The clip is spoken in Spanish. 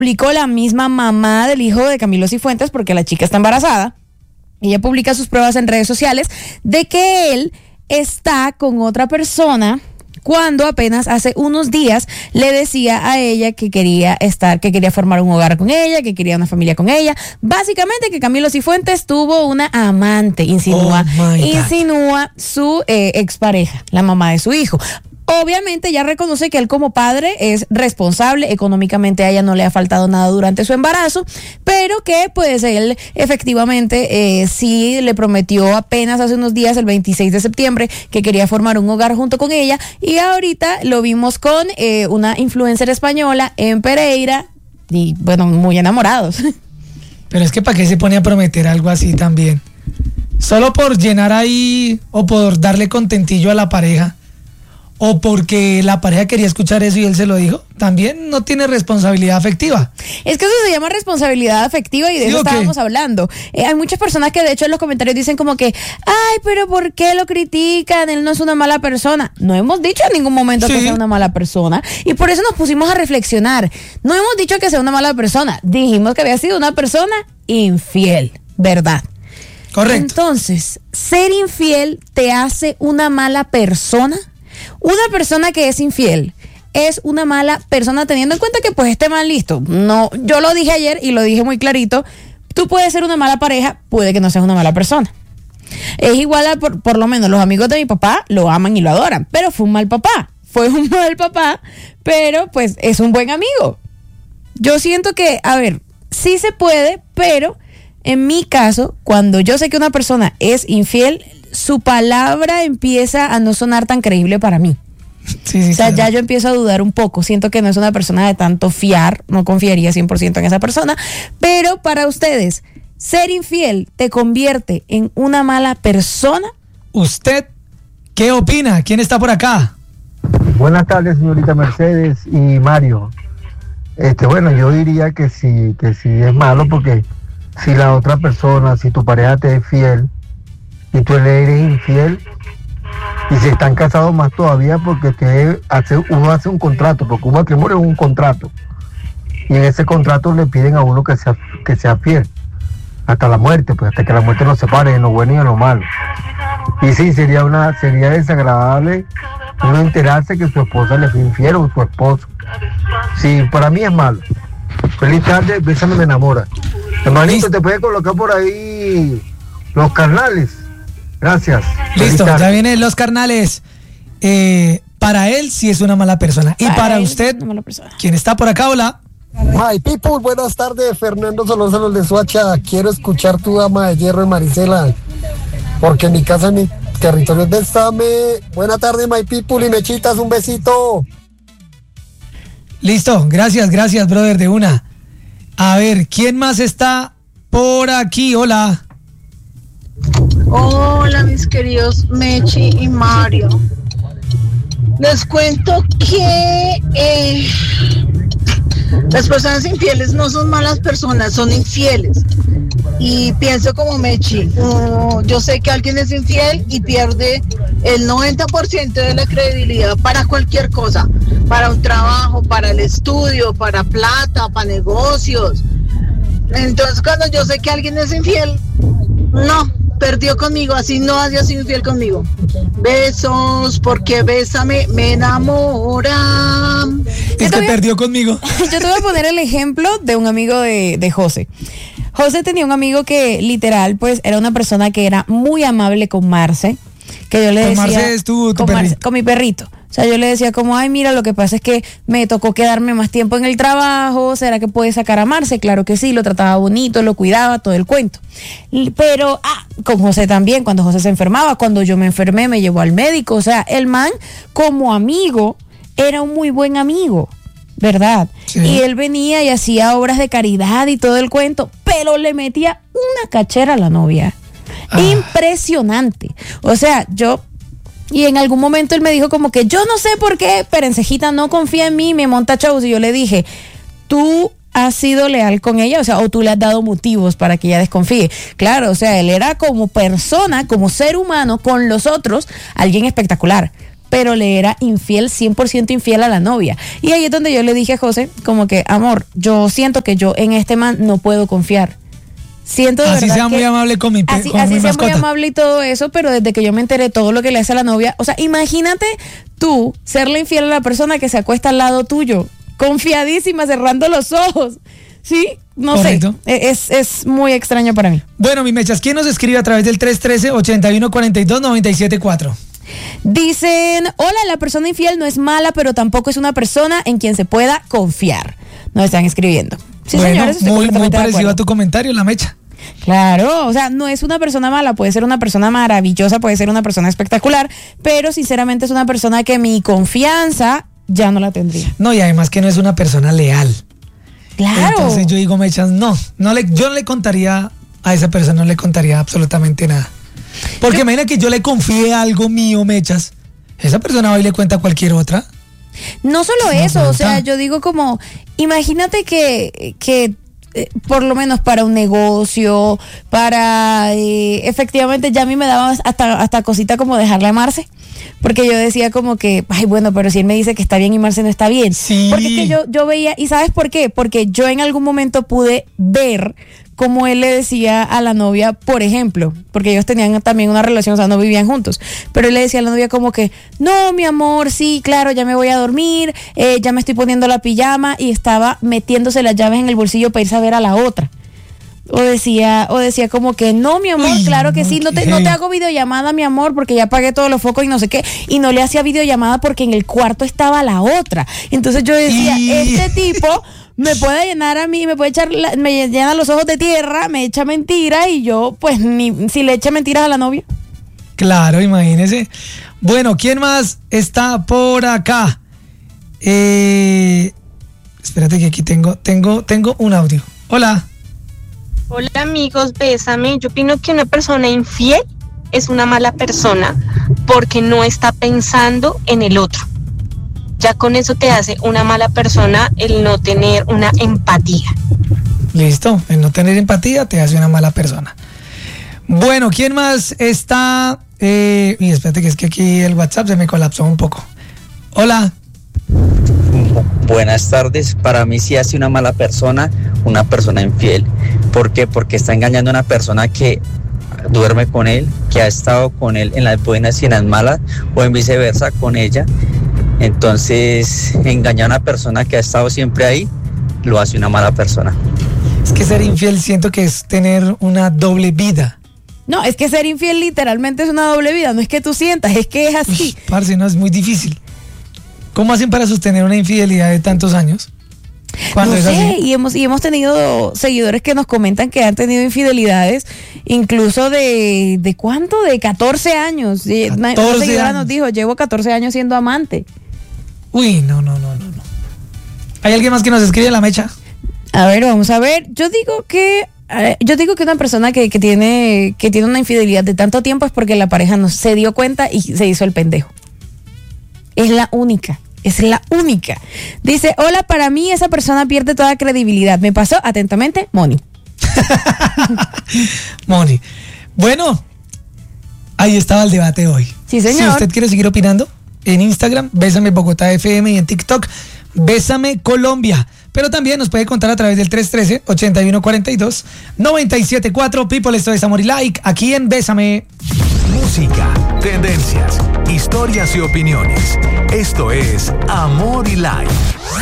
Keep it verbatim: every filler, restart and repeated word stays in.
publicó la misma mamá del hijo de Camilo Cifuentes, porque la chica está embarazada. Ella publica sus pruebas en redes sociales de que él está con otra persona cuando apenas hace unos días le decía a ella que quería estar, que quería formar un hogar con ella, que quería una familia con ella. Básicamente que Camilo Cifuentes tuvo una amante, insinúa, oh insinúa su eh, expareja, la mamá de su hijo. Obviamente ya reconoce que él como padre es responsable, económicamente a ella no le ha faltado nada durante su embarazo, pero que pues él efectivamente eh, sí le prometió apenas hace unos días, el veintiséis de septiembre, que quería formar un hogar junto con ella, y ahorita lo vimos con eh, una influencer española en Pereira, y bueno, muy enamorados. Pero es que ¿para qué se pone a prometer algo así también? Solo por llenar ahí o por darle contentillo a la pareja. O porque la pareja quería escuchar eso y él se lo dijo, también no tiene responsabilidad afectiva. Es que eso se llama responsabilidad afectiva y de ¿Sí eso o qué? estábamos hablando. Eh, hay muchas personas que de hecho en los comentarios dicen como que, ay, pero ¿por qué lo critican? Él no es una mala persona. No hemos dicho en ningún momento Sí. que sea una mala persona y por eso nos pusimos a reflexionar. No hemos dicho que sea una mala persona, dijimos que había sido una persona infiel, ¿verdad? Correcto. Entonces, ¿ser infiel te hace una mala persona? Una persona que es infiel es una mala persona teniendo en cuenta que pues este man listo. No, yo lo dije ayer y lo dije muy clarito. Tú puedes ser una mala pareja, puede que no seas una mala persona. Es igual a por, por lo menos los amigos de mi papá lo aman y lo adoran, pero fue un mal papá. Fue un mal papá, pero pues es un buen amigo. Yo siento que, a ver, sí se puede, pero en mi caso, cuando yo sé que una persona es infiel, su palabra empieza a no sonar tan creíble para mí. Sí, sí, O sea, claro. ya yo empiezo a dudar un poco. Siento que no es una persona de tanto fiar, no confiaría cien por ciento en esa persona. Pero para ustedes, ¿ser infiel te convierte en una mala persona? ¿Usted qué opina? ¿Quién está por acá? Buenas tardes, señorita Mercedes y Mario. Este, bueno, yo diría que sí, que sí es malo, porque si la otra persona, si tu pareja te es fiel y tú le eres infiel, y si están casados más todavía, porque usted hace, uno hace un contrato, porque un matrimonio es un contrato, y en ese contrato le piden a uno que sea, que sea fiel hasta la muerte, pues hasta que la muerte nos separe en lo bueno y en lo malo. Y sí, sería una sería desagradable uno enterarse que su esposa le fue infiel o su esposo. Sí, para mí es malo. Feliz tarde, Bésame me enamora. Hermanito, te puedes colocar por ahí los carnales. Gracias. Listo, Feliz tarde. ya vienen los carnales. Eh, para él sí es una mala persona. Y Para para él, usted, una mala persona. ¿quién está por acá? Hola. My people, buenas tardes, Fernando Solórzano de Soacha. Quiero escuchar tu dama de hierro de Marisela, porque mi casa es mi territorio. Bésame. Buena tarde, my people, y mechitas, un besito. Listo, gracias, gracias, brother, de una. A ver, ¿quién más está por aquí? Hola. Hola mis queridos Mechi y Mario. Les cuento que eh, las personas infieles no son malas personas, son infieles. Y pienso como Mechi, uh, yo sé que alguien es infiel y pierde el noventa por ciento de la credibilidad para cualquier cosa, para un trabajo, para el estudio, para plata, para negocios. Entonces cuando yo sé que alguien es infiel, no, perdió conmigo, así no haya sido infiel conmigo. Besos, porque bésame, me enamora. Es te que voy a- perdió conmigo. Yo te voy a poner el ejemplo de un amigo de, de José. José tenía un amigo que literal, pues, era una persona que era muy amable con Marce, que yo le Con decía... Marce es tu- tu con, Marce- perrito. con mi perrito. O sea, yo le decía como, ay, mira, lo que pasa es que me tocó quedarme más tiempo en el trabajo, ¿será que puedes sacar a Marce? Claro que sí, lo trataba bonito, lo cuidaba, todo el cuento. L- Pero, ah, con José también, cuando José se enfermaba, cuando yo me enfermé, me llevó al médico. O sea, el man, como amigo, era un muy buen amigo, ¿verdad? Sí. Y él venía y hacía obras de caridad y todo el cuento, pero le metía una cachera a la novia. Ah. Impresionante. O sea, yo... Y en algún momento él me dijo como que yo no sé por qué Perencejita no confía en mí, me monta shows. Y yo le dije, tú has sido leal con ella, o sea, o tú le has dado motivos para que ella desconfíe. Claro, o sea, él era como persona, como ser humano con los otros, alguien espectacular. pero le era infiel, cien por ciento infiel a la novia. Y ahí es donde yo le dije a José, como que, amor, yo siento que yo en este man no puedo confiar. Siento de así verdad sea que, muy amable con mi, así, con así mi sea mascota. muy amable y todo eso, pero desde que yo me enteré todo lo que le hace a la novia, o sea, imagínate tú serle infiel a la persona que se acuesta al lado tuyo, confiadísima, cerrando los ojos, ¿sí? No Correcto. sé, es, es muy extraño para mí. Bueno, mi mechas, ¿quién nos escribe a través del tres uno tres, ocho uno cuatro dos, nueve siete cuatro? Dicen, hola, la persona infiel no es mala, pero tampoco es una persona en quien se pueda confiar. Nos están escribiendo. Sí, bueno, señores, estoy muy, muy completamente de parecido acuerdo. a tu comentario, la mecha. Claro, o sea, no es una persona mala, puede ser una persona maravillosa, puede ser una persona espectacular, pero sinceramente es una persona que mi confianza ya no la tendría. No, y además que no es una persona leal. Claro. Entonces yo digo, mechas, no, no le, yo no le contaría a esa persona, no le contaría absolutamente nada. Porque Yo- imagina que yo le confíe algo mío, mechas. Esa persona va y le cuenta a cualquier otra. No solo No eso, o aguanta. sea, yo digo como, imagínate que, que eh, por lo menos para un negocio, para, eh, efectivamente ya a mí me daba hasta, hasta cosita como dejarle a Marce, porque yo decía como que, ay bueno, pero si él me dice que está bien y Marce no está bien. Sí. Porque es que yo, yo veía, ¿y sabes por qué? Porque yo en algún momento pude ver como él le decía a la novia, por ejemplo, porque ellos tenían también una relación, o sea, no vivían juntos, pero él le decía a la novia como que, no, mi amor, sí, claro, ya me voy a dormir, eh, ya me estoy poniendo la pijama, y estaba metiéndose las llaves en el bolsillo para irse a ver a la otra. O decía, o decía como que, no, mi amor, Uy, claro que no, sí, no te, qué no te heavy. hago videollamada, mi amor, porque ya apagué todos los focos y no sé qué, y no le hacía videollamada porque en el cuarto estaba la otra. Entonces yo decía, Y- este tipo me puede llenar a mí, me puede echar, la- me llena los ojos de tierra, me echa mentiras, y yo, pues, ni si le echa mentiras a la novia. Claro, imagínese. Bueno, ¿quién más está por acá? Eh, espérate que aquí tengo, tengo, tengo un audio. Hola. Hola amigos, bésame. Yo opino que una persona infiel es una mala persona porque no está pensando en el otro. Ya con eso te hace una mala persona el no tener una empatía. Listo, el no tener empatía te hace una mala persona. Bueno, ¿quién más está? Eh, y espérate que es que aquí el WhatsApp se me colapsó un poco. Hola. Buenas tardes. Para mí sí hace una mala persona, una persona infiel. ¿Por qué? Porque está engañando a una persona que duerme con él, que ha estado con él en las buenas y en las malas, o en viceversa con ella. Entonces, engañar a una persona que ha estado siempre ahí, lo hace una mala persona. Es que ser infiel siento que es tener una doble vida. No, es que ser infiel literalmente es una doble vida, no es que tú sientas, es que es así. Uf, parce, no, es muy difícil. ¿Cómo hacen para sostener una infidelidad de tantos años? Cuando No es sé, así. y hemos, y hemos tenido seguidores que nos comentan que han tenido infidelidades, incluso de, ¿de cuánto? De catorce años. Y una- una catorce seguidora años. nos dijo, llevo catorce años siendo amante. Uy, no, no, no, no, no. ¿Hay alguien más que nos escribe la mecha? A ver, vamos a ver. Yo digo que eh, yo digo que una persona que, que tiene que tiene una infidelidad de tanto tiempo es porque la pareja no se dio cuenta y se hizo el pendejo. Es la única. Es la única. Dice, hola, para mí esa persona pierde toda credibilidad. Me pasó atentamente, Moni. Moni. Bueno, ahí estaba el debate hoy. Sí, señor. Si usted quiere seguir opinando, en Instagram, Bésame Bogotá F M, y en TikTok, Bésame Colombia. Pero también nos puede contar a través del tres uno tres, ocho uno cuatro dos, nueve siete cuatro. People, esto es Amor y Like, aquí en Bésame. Música, tendencias, historias y opiniones. Esto es Amor y Like.